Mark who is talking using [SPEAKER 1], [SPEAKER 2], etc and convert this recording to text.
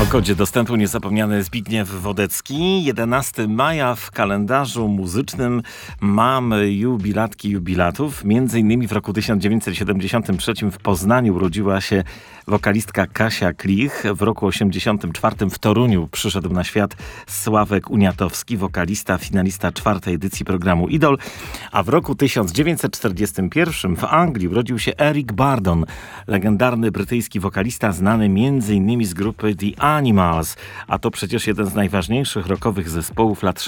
[SPEAKER 1] kodzie dostępu niezapomniany Zbigniew Wodecki. 11 maja w kalendarzu muzycznym mamy jubilatów. Między innymi w roku 1973 w Poznaniu urodziła się wokalistka Kasia Klich. W roku 1984 w Toruniu przyszedł na świat Sławek Uniatowski, wokalista, finalista 4. edycji programu Idol. A w roku 1941 w Anglii urodził się Eric Burdon, legendarny brytyjski wokalista znany m.in. z grupy The Animals, a to przecież jeden z najważniejszych rockowych zespołów lat